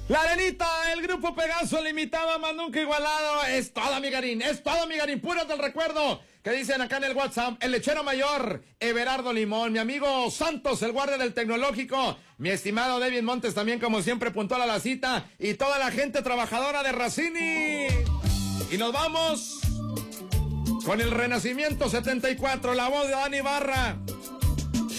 La Arenita, el grupo Pegaso limitado más nunca igualado. Es todo, mi Garín, puros del recuerdo. ¿Qué dicen acá en el WhatsApp? El lechero mayor, Everardo Limón, mi amigo Santos, el guardia del tecnológico, mi estimado David Montes también como siempre puntual a la cita, y toda la gente trabajadora de Racini. Y nos vamos con el Renacimiento 74, la voz de Dani Barra.